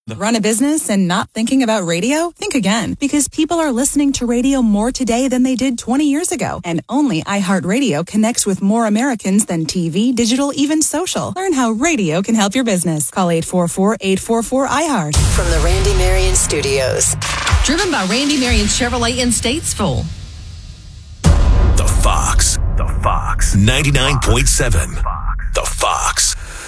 Run a business and not thinking about radio? Think again, because people are listening to radio more today than they did 20 years ago. And only iHeartRadio connects with more Americans than TV, digital, even social. Learn how radio can help your business. Call 844-844-iHeart. From the Randy Marion Studios. Driven by Randy Marion Chevrolet in Statesville. The Fox 99.7.